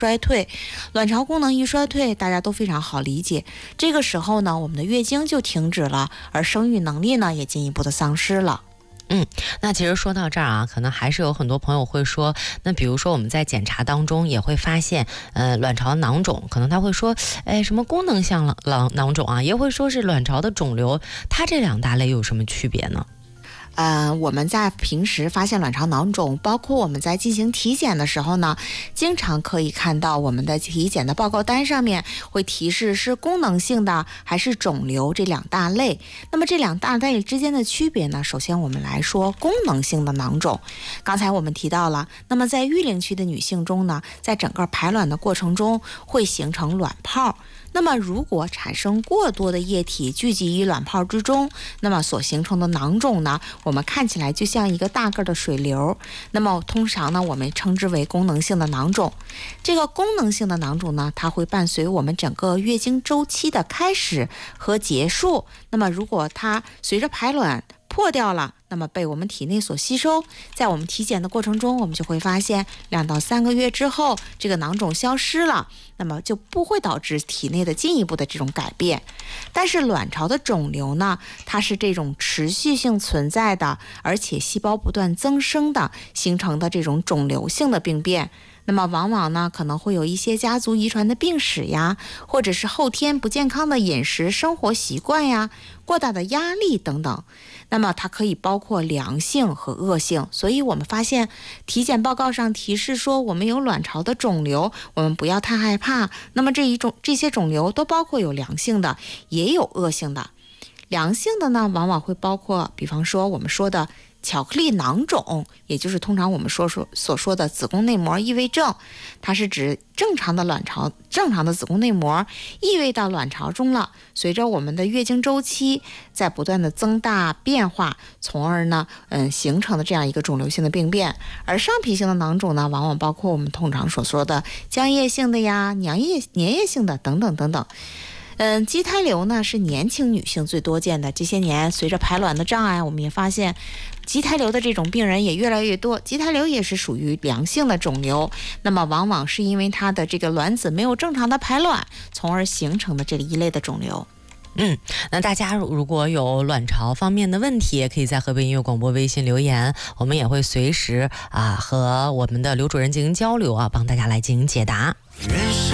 衰退，卵巢功能一衰退，大家都非常好理解。这个时候呢，我们的月经就停止了，而生育能力呢也进一步的丧失了。 那其实说到这儿啊，可能还是有很多朋友会说，那比如说我们在检查当中也会发现，卵巢囊肿，可能他会说，什么功能性囊肿啊，也会说是卵巢的肿瘤，它这两大类有什么区别呢？ 我们在平时发现卵巢囊肿，包括我们在进行体检的时候呢，经常可以看到我们的体检的报告单上面会提示是功能性的还是肿瘤这两大类。那么这两大类之间的区别呢，首先我们来说功能性的囊肿。刚才我们提到了，那么在育龄期的女性中呢，在整个排卵的过程中会形成卵泡。那么如果产生过多的液体聚集于卵泡之中，那么所形成的囊肿呢，我们看起来就像一个大个的水流。那么通常呢，我们称之为功能性的囊肿。这个功能性的囊肿呢，它会伴随我们整个月经周期的开始和结束。那么如果它随着排卵破掉了，那么被我们体内所吸收，在我们体检的过程中，我们就会发现2到3个月之后，这个囊肿消失了，那么就不会导致体内的进一步的这种改变。但是卵巢的肿瘤呢，它是这种持续性存在的，而且细胞不断增生的形成的这种肿瘤性的病变。那么往往呢，可能会有一些家族遗传的病史呀，或者是后天不健康的饮食生活习惯呀，过大的压力等等。那么它可以包括良性和恶性，所以我们发现体检报告上提示说我们有卵巢的肿瘤，我们不要太害怕。那么这些肿瘤都包括有良性的，也有恶性的。良性的呢，往往会包括，比方说我们说的巧克力囊肿，也就是通常我们所说的子宫内膜异位症，它是指正常的子宫内膜异位到卵巢中了，随着我们的月经周期在不断的增大变化，从而呢形成的这样一个肿瘤性的病变。而上皮性的囊肿呢，往往包括我们通常所说的浆液性的呀、粘液性的等等等等。畸胎瘤呢是年轻女性最多见的，这些年随着排卵的障碍，我们也发现畸胎瘤的这种病人也越来越多。畸胎瘤也是属于良性的肿瘤，那么往往是因为它的这个卵子没有正常的排卵，从而形成的这一类的肿瘤。 那大家如果有卵巢方面的问题，也可以在河北音乐广播微信留言，我们也会随时和我们的刘主任进行交流帮大家来进行解答。